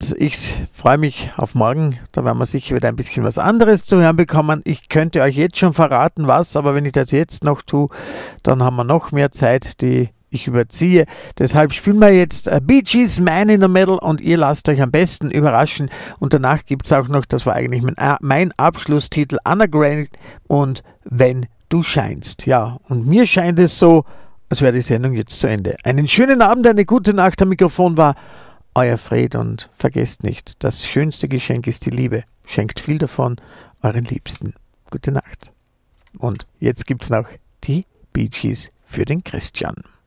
Und ich freue mich auf morgen. Da werden wir sicher wieder ein bisschen was anderes zu hören bekommen. Ich könnte euch jetzt schon verraten, was, aber wenn ich das jetzt noch tue, dann haben wir noch mehr Zeit, die ich überziehe. Deshalb spielen wir jetzt Bee Gees, Man in the Middle, und ihr lasst euch am besten überraschen. Und danach gibt es auch noch, das war eigentlich mein Abschlusstitel, Anna Gray und Wenn du scheinst. Ja, und mir scheint es so, als wäre die Sendung jetzt zu Ende. Einen schönen Abend, eine gute Nacht. Am Mikrofon war euer Fred, und vergesst nicht, das schönste Geschenk ist die Liebe. Schenkt viel davon euren Liebsten. Gute Nacht. Und jetzt gibt es noch die Bee Gees für den Christian.